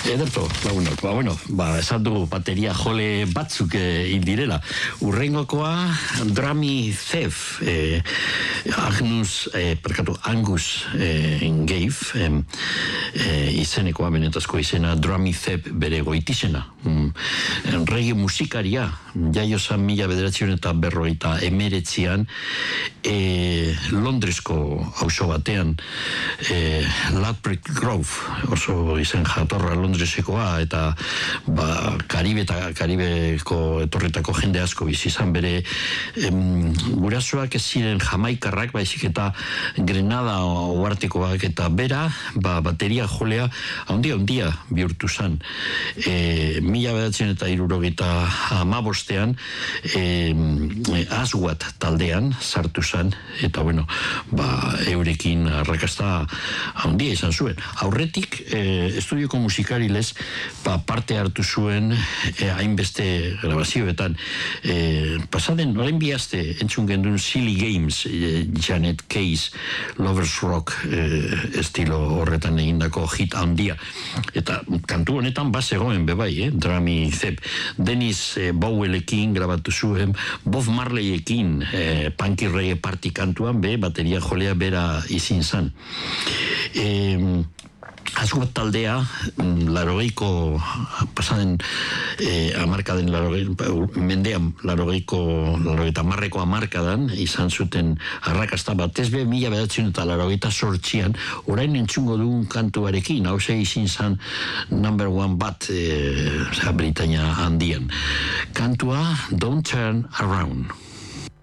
Ederto, lagunok, esan dugu bateria jole batzuk indirela. Urrengokoa, Drummy Thief, Angus Gave, izenekoa, benetazko izena, Drummy Thief bere goitizena. Reggae musikaria, jaiosan 1949an, Londresko auzo batean, Ladbroke Grove, oso izen jatorra Londresekoa, eta Karibeko etorretako jende asko bizi izan bere gurasoak ez ziren jamaikarrak, baizik eta Grenada oartekoak, eta bera bateria jolea handia bihurtu zen. 1975an Aswad taldean sartu zen, eta eurekin arrakasta handia izan zuen. Aurretik estudioko musikarilez parte hartu zuen hainbeste grabazioetan. Pasaden, orain bihazte entzun gendun Silly Games, Janet Case, Lovers Rock estilo horretan egindako hit handia. Eta kantu honetan bazegoen bebai, Drummy Thief. Dennis Bowellekin grabatu zuen, Bob Marleyekin Punky Reggae Party kantuan bateria jolea bera izin zan. Aswad taldea, pasaden amarkaden mendean, larogeita marreko amarkadan, izan zuten arrakasta bat, ez 1988an, orain entzungo dugun kantuarekin, hau izin zan number one bat Britania handian. Kantua, Don't Turn Around.